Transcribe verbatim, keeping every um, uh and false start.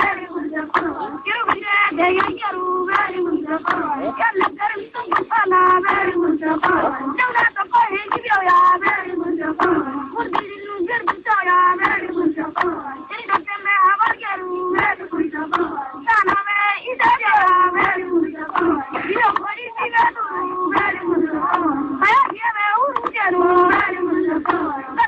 very Mustafa. You be there, you very Mustafa. Yalla karim sala very Mustafa. Jawla to koi kiyo ya very Mustafa. Murdi nu garb ya very Mustafa. Ina te me abar keru very Mustafa. Sana me ida ya very Mustafa. Yo kori ti very Mustafa. Aya ye me uru keru very Mustafa.